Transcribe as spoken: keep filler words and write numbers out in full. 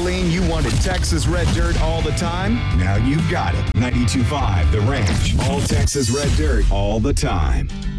gasoline, you wanted Texas Red Dirt all the time? Now you've got it. ninety-two point five The Ranch. All Texas Red Dirt all the time.